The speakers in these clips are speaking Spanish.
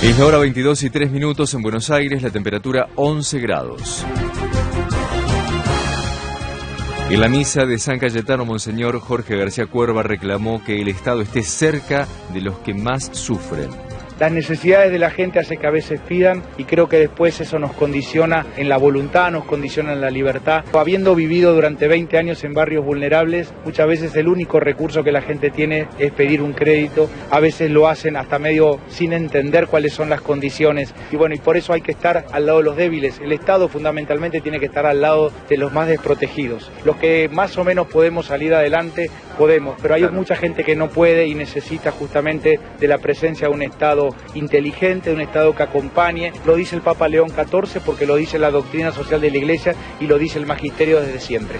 Es la hora 22:03 en Buenos Aires, la temperatura 11 grados. En la misa de San Cayetano, Monseñor Jorge García Cuerva reclamó que el Estado esté cerca de los que más sufren. Las necesidades de la gente hace que a veces pidan y creo que después eso nos condiciona en la voluntad, nos condiciona en la libertad. Habiendo vivido durante 20 años en barrios vulnerables, muchas veces el único recurso que la gente tiene es pedir un crédito. A veces lo hacen hasta medio sin entender cuáles son las condiciones. Y bueno, y por eso hay que estar al lado de los débiles. El Estado fundamentalmente tiene que estar al lado de los más desprotegidos. Los que más o menos podemos salir adelante, podemos, pero hay mucha gente que no puede y necesita justamente de la presencia de un Estado inteligente, de un Estado que acompañe. Lo dice el Papa León XIV porque lo dice la doctrina social de la Iglesia y lo dice el magisterio desde siempre.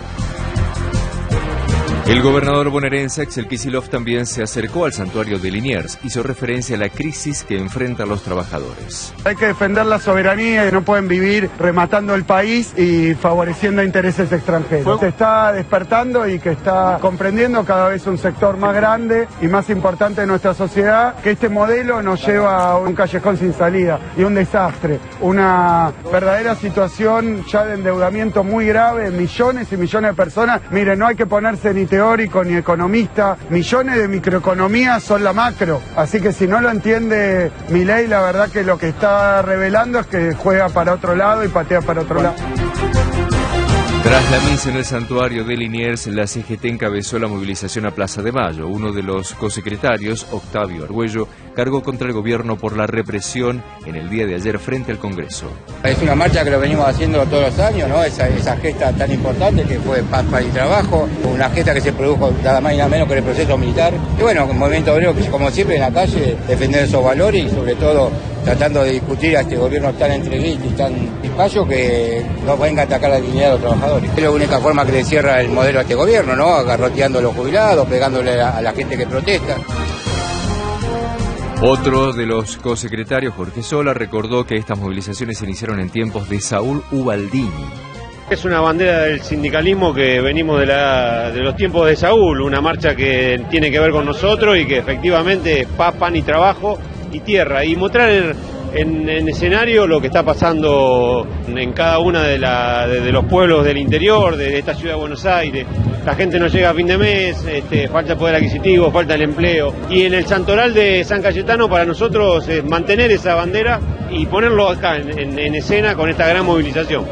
El gobernador bonaerense Axel Kicillof también se acercó al santuario de Liniers. Hizo referencia a la crisis que enfrentan los trabajadores. Hay que defender la soberanía y no pueden vivir rematando el país y favoreciendo intereses extranjeros. Se está despertando y que está comprendiendo cada vez un sector más grande y más importante de nuestra sociedad, que este modelo nos lleva a un callejón sin salida y un desastre. Una verdadera situación ya de endeudamiento muy grave, millones y millones de personas. Miren, no hay que ponerse ni teórico ni economista, millones de microeconomías son la macro, así que si no lo entiende Milei, la verdad que lo que está revelando es que juega para otro lado y patea para otro lado. Tras la misa en el santuario de Liniers, la CGT encabezó la movilización a Plaza de Mayo. Uno de los cosecretarios, Octavio Argüello, cargó contra el gobierno por la represión en el día de ayer frente al Congreso. Es una marcha que lo venimos haciendo todos los años, ¿no? Esa gesta tan importante que fue Paz, Paz y Trabajo, una gesta que se produjo nada más y nada menos que en el proceso militar. Y bueno, un movimiento obrero que, como siempre, en la calle, defender esos valores y sobre todo tratando de discutir a este gobierno tan entreguista y tan dispayo que no venga a atacar la dignidad de los trabajadores. Es la única forma que le cierra el modelo a este gobierno, ¿no? Agarroteando a los jubilados, pegándole a la gente que protesta. Otro de los cosecretarios, Jorge Sola, recordó que estas movilizaciones se iniciaron en tiempos de Saúl Ubaldini. Es una bandera del sindicalismo que venimos de los tiempos de Saúl, una marcha que tiene que ver con nosotros y que efectivamente es paz, pan y trabajo y tierra, y mostrar en escenario lo que está pasando en cada una de los pueblos del interior, de esta ciudad de Buenos Aires. La gente no llega a fin de mes, falta poder adquisitivo, falta el empleo. Y en el santoral de San Cayetano para nosotros es mantener esa bandera y ponerlo acá en escena con esta gran movilización.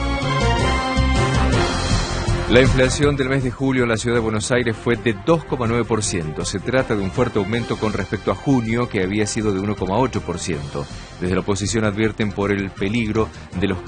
La inflación del mes de julio en la ciudad de Buenos Aires fue de 2,9%. Se trata de un fuerte aumento con respecto a junio, que había sido de 1,8%. Desde la oposición advierten por el peligro de los